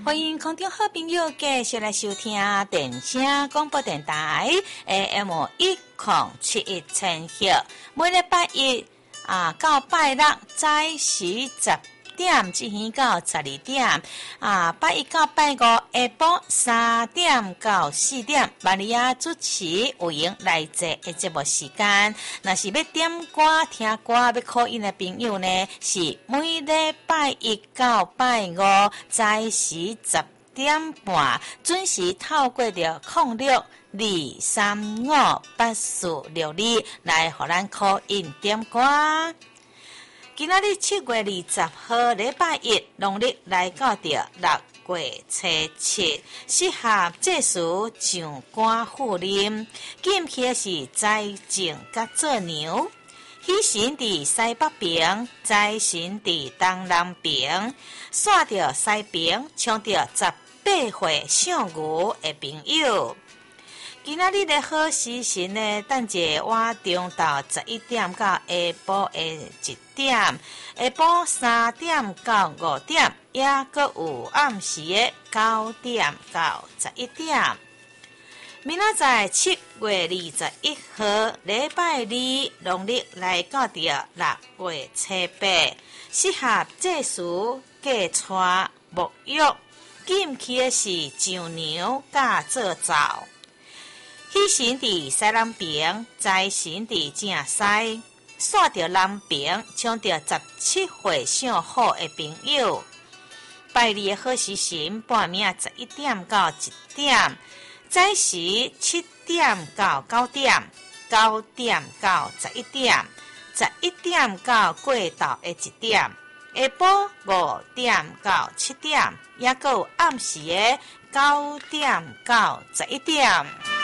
欢迎空中好朋友继续来收听电声广播电台 AM1071千赫，每礼拜一到拜六早时10点进行到12点拜一到拜五下晡3点到4点，玛利亚主持有闲来坐的节目时间。若是要点歌听歌要 call in 的朋友呢，是每礼拜一到拜五早时10点半准时透过着0623584262来互咱 call in 点歌。今仔日7月20號禮拜一，農曆來到着6月初7，適合這時上歌婦人，禁忌是財政甲做牛。喜神佇西北邊，財神佇東南邊，煞着西邊，搶着18歲上牛的朋友。今仔日的好時辰呢，等者我中晝11點到下晡的1點，下晡3點到5點，也閣有暗時的9點到11點。明仔載7月21號禮拜二，農曆來到着6月初8，適合這時嫁娶沐浴，禁忌的是上牛甲做灶。喜神佇西南邊，財神佇正西，煞着南邊，搶着17歲上好的朋友。拜二的好時辰，半暝11點到1點，早時7點到9點，9點到11點，11點到過晝的1點，下晡5點到7點，也閣有暗時的9點到11點。